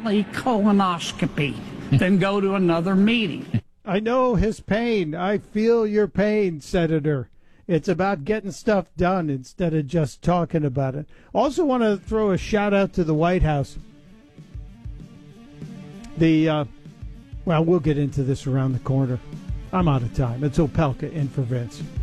valley colonoscopy than go to another meeting. I know his pain. I feel your pain, Senator. It's about getting stuff done instead of just talking about it. Also want to throw a shout-out to the White House. Well, we'll get into this around the corner. I'm out of time. It's Opelka in for Vince.